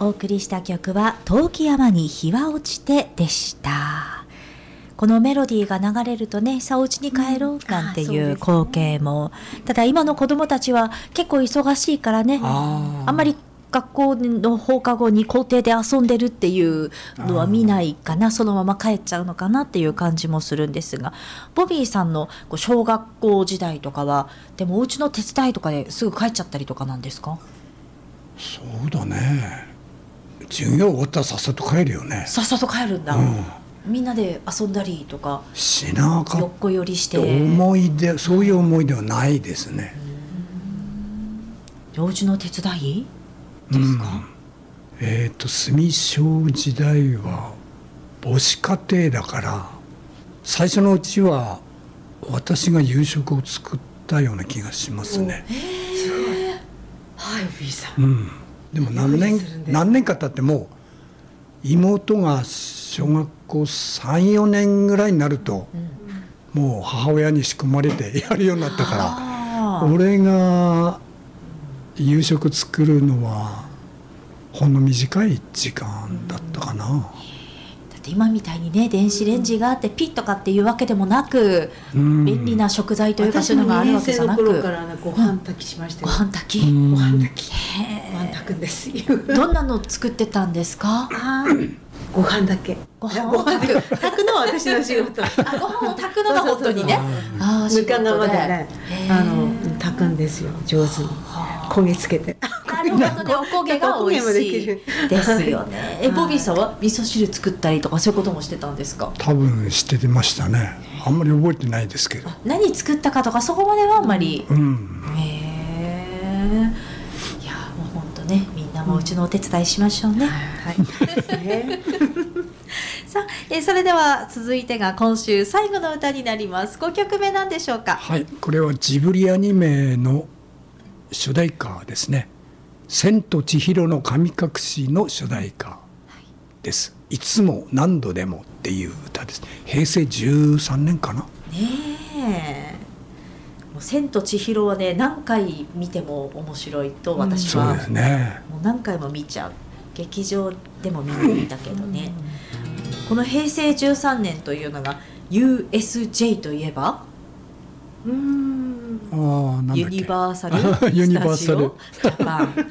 お送りした曲は陶器山に日は落ちてでした。このメロディーが流れるとね、さあお家に帰ろうなんていう光景も、ただ今の子どもたちは結構忙しいからね、あんまり学校の放課後に校庭で遊んでるっていうのは見ないかな、そのまま帰っちゃうのかなっていう感じもするんですが、ボビーさんの小学校時代とかはでもお家の手伝いとかですぐ帰っちゃったりとかなんですか？ そうだね、授業終わったらさっさと帰るよね。 さっさと帰るんだ、みんなで遊んだりとかしなかっ横寄りしてたそういう思い出はないですね。 お家の手伝いですか？ 住小時代は母子家庭だから、最初のうちは私が夕食を作ったような気がしますね。 はい、B さん。 でも何年か経っても妹が小学校3、4年ぐらいになると、もう母親に仕込まれてやるようになったから、俺が夕食作るのはほんの短い時間だったかな。 だって今みたいにね、電子レンジがあってピッとかっていうわけでもなく、便利な食材というかそういうのがあるわけじゃなく、 私も2年生の頃からご飯炊きしましたよ。 ご飯炊き、 ご飯炊くんですよ。 どんなの作ってたんですか？ ご飯だけ。 ご飯を炊く炊くのは私の仕事。 ご飯を炊くのが本当にね、 ぬか釜でね、炊くんですよ、上手に焦げつけて。 なるほどね、おこげが美味しいですよね。ボビーさんは味噌汁作ったりとかそういうこともしてたんですか？ 多分してましたね。あんまり覚えてないですけど。 何作ったかとかそこまではあんまり。いやもう本当ね、みんなもうちのお手伝いしましょうね。さあ、それでは続いてが今週最後の歌になります。5曲目なんでしょうか？ はい、これはジブリアニメの主題歌ですね。千と千尋の神隠しの主題歌です。いつも何度でもっていう歌です。平成13年かな。 ねえ、もう千と千尋はね、何回見ても面白いと私は、 そうですね、 もう何回も見ちゃう。劇場でも見に行ったけどね、この平成13年というのが USJ といえばなんだっけユニバーサル・スタジオ・ジャパン